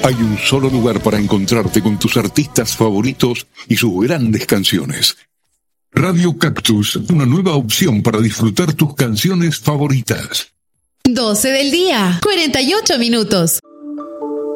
Hay un solo lugar para encontrarte con tus artistas favoritos y sus grandes canciones. Radio Cactus, una nueva opción para disfrutar tus canciones favoritas. 12 del día, 48 minutos.